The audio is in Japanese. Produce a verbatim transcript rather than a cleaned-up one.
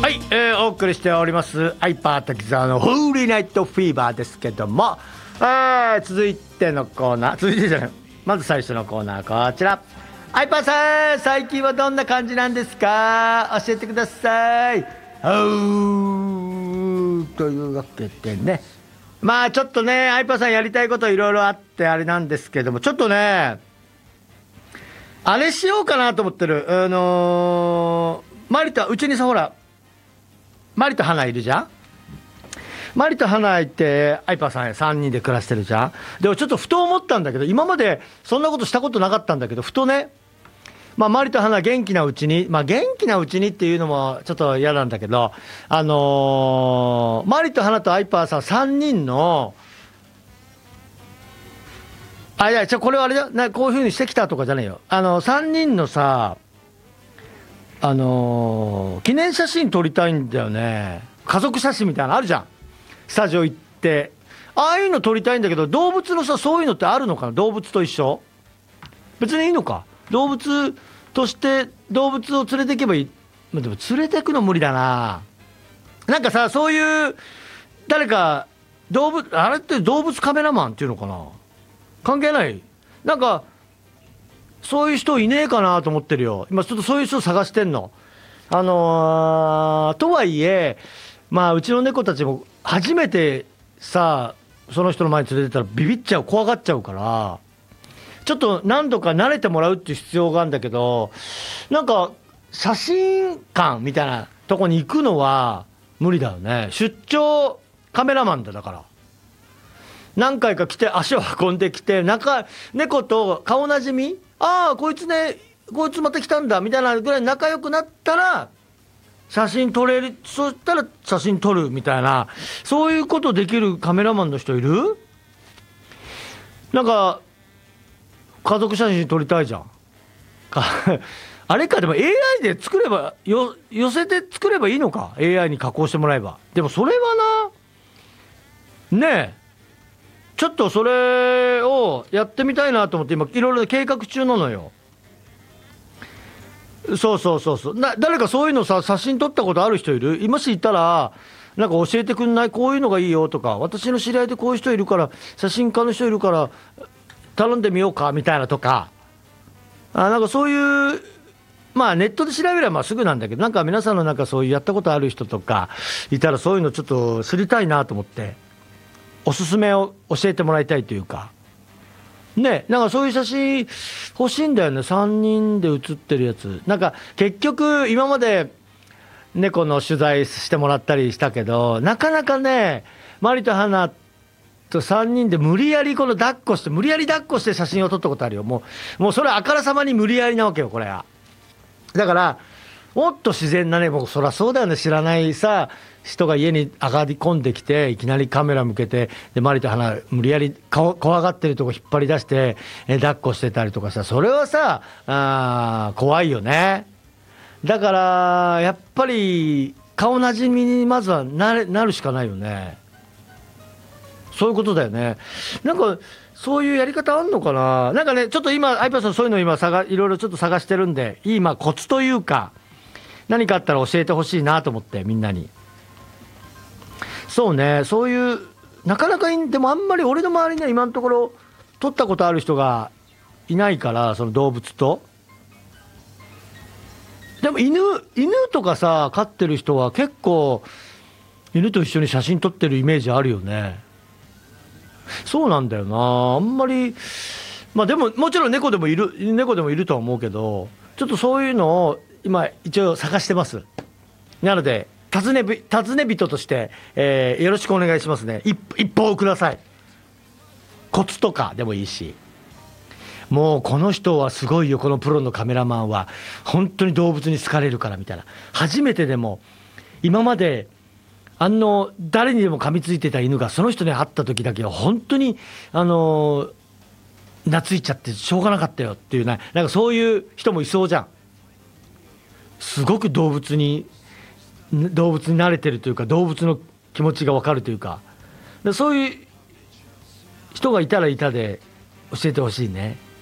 はい、えー、お送りしておりますアイパー滝沢のホーリーナイトフィーバーですけども、えー、続いてのコーナー続いてじゃないまず最初のコーナーこちら。アイパーさん、最近はどんな感じなんですか、教えてください。おーというわけでね、まあちょっとねアイパーさんやりたいこといろいろあってあれなんですけども、ちょっとねあれしようかなと思ってる。あのー、マリとうちにさほらマリと花いるじゃん。マリと花いてアイパーさんさんにんで暮らしてるじゃん。でもちょっとふと思ったんだけど、今までそんなことしたことなかったんだけど、ふとね、まあマリと花元気なうちに、まあ元気なうちにっていうのもちょっと嫌なんだけど、あのー、マリと花とアイパーさんさんにんのあ、いや、ちょ、これはあれだな、こういう風にしてきたとかじゃねえよ。あの、さんにんのさ、あのー、記念写真撮りたいんだよね。家族写真みたいなのあるじゃん。スタジオ行って。ああいうの撮りたいんだけど、動物のさ、そういうのってあるのかな、動物と一緒。別にいいのか。動物として、動物を連れていけばいい。でも連れてくの無理だな。なんかさ、そういう、誰か、動物、あれって動物カメラマンっていうのかな、関係ない。なんかそういう人いねえかなと思ってるよ。今ちょっとそういう人探してんの。あのー、とはいえまあうちの猫たちも初めてさ、その人の前に連れてたらビビっちゃう、怖がっちゃうから、ちょっと何度か慣れてもらうっていう必要があるんだけど、なんか写真館みたいなとこに行くのは無理だよね。出張カメラマンだだから。何回か来て足を運んできて、中猫と顔なじみ、ああこいつね、こいつまた来たんだみたいなぐらい仲良くなったら写真撮れる、そしたら写真撮るみたいな、そういうことできるカメラマンの人いる？なんか家族写真撮りたいじゃんあれか。でも エーアイ で作ればよ、寄せて作ればいいのか、 エーアイ に加工してもらえば。でもそれはな、ねえ、ちょっとそれをやってみたいなと思って今いろいろ計画中なのよ。そうそうそうそう。な、誰かそういうのさ、写真撮ったことある人いる？もしいたらなんか教えてくんない？こういうのがいいよとか、私の知り合いでこういう人いるから、写真家の人いるから頼んでみようかみたいなとか、あ、なんかそういう、まあネットで調べればまあすぐなんだけど、なんか皆さんのなんかそういうやったことある人とかいたら、そういうのちょっと知りたいなと思って、おすすめを教えてもらいたいというかね。なんかそういう写真欲しいんだよね。さんにんで写ってるやつ。なんか結局今まで猫の取材してもらったりしたけど、なかなかねマリと花とさんにんで無理やりこの抱っこして無理やり抱っこして写真を撮ったことあるよ。もうもうそれはあからさまに無理やりなわけよこれは。だからもっと自然なね、僕そりゃそうだよね、知らないさ人が家に上がり込んできていきなりカメラ向けて、でマリと花無理やり顔怖がってるとこ引っ張り出してえ抱っこしてたりとかさ、それはさあ怖いよね。だからやっぱり顔なじみにまずはなれなるしかないよね。そういうことだよね。なんかそういうやり方あんのかな。なんかねちょっと今アイパーさんそういうの今探いろいろちょっと探してるんで、いいまあコツというか何かあったら教えてほしいなと思って、みんなに。そうね、そういうなかなかい、でもあんまり俺の周りには今のところ撮ったことある人がいないから、その動物と。でも犬犬とかさ飼ってる人は結構犬と一緒に写真撮ってるイメージあるよね。そうなんだよな。あんまり、まあでももちろん猫でもいる猫でもいるとは思うけど、ちょっとそういうのを今一応探してます。なので尋ねび尋ね人として、えー、よろしくお願いしますね。一一報ください。コツとかでもいいし。もうこの人はすごいよ、このプロのカメラマンは本当に動物に好かれるからみたいな。初めてでも今まであの誰にでも噛みついてた犬がその人に会った時だけは本当にあの懐いちゃってしょうがなかったよっていうね、なんかそういう人もいそうじゃん。すごく動物に動物に慣れてるというか、動物の気持ちが分かるというか、そういう人がいたらいたで教えてほしいね。